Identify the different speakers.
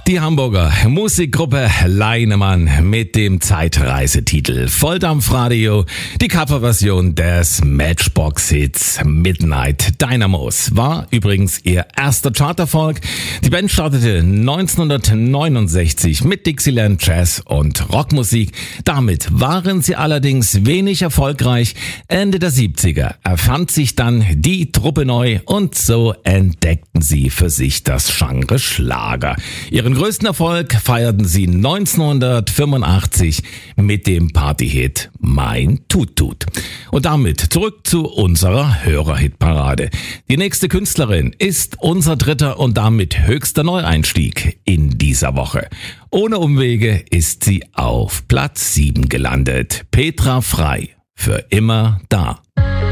Speaker 1: Die Hamburger Musikgruppe Leinemann mit dem Zeitreisetitel Volldampfradio, die Coverversion des Matchbox-Hits Midnight Dynamos, war übrigens ihr erster Charterfolg. Die Band startete 1969 mit Dixieland Jazz und Rockmusik. Damit waren sie allerdings wenig erfolgreich. Ende der 70er erfand sich dann die Truppe neu und so entdeckten sie für sich das Genre Schlager. Ihren größten Erfolg feierten sie 1985 mit dem Partyhit Mein Tut-Tut. Und damit zurück zu unserer Hörerhitparade. Die nächste Künstlerin ist unser dritter und damit höchster Neueinstieg in dieser Woche. Ohne Umwege ist sie auf Platz 7 gelandet. Petra Frei, für immer da.